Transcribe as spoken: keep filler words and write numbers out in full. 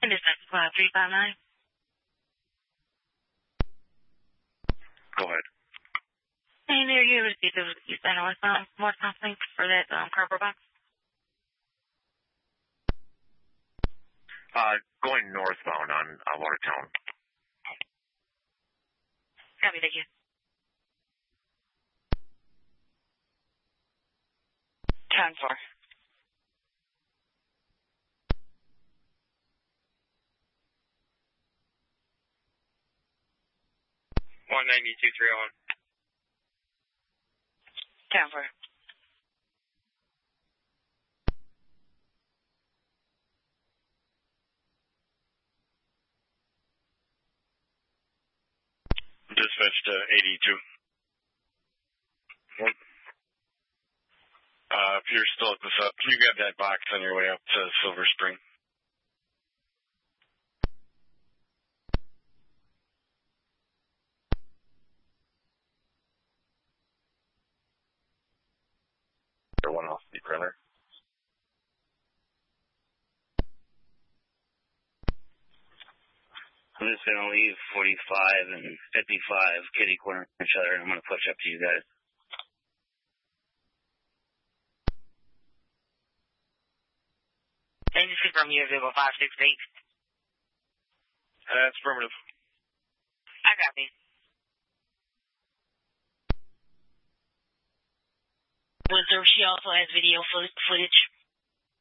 This is uh, three five nine. Go ahead. Hey, there you received the you sent us um, more something for that um, cardboard box? Uh, going northbound on uh, Watertown. Copy, thank you. Ten four. One ninety two three oh one. Ten four. Dispatch to eighty-two. What? Uh, if you're still at the sub, can you grab that box on your way up to Silver Spring? Or one off the printer. I'm just going to leave forty-five and fifty-five kitty corner each other, and I'm going to push up to you guys. Agency from you, vehicle five six eight. That's affirmative. I copy. Was there, she also has video fo- footage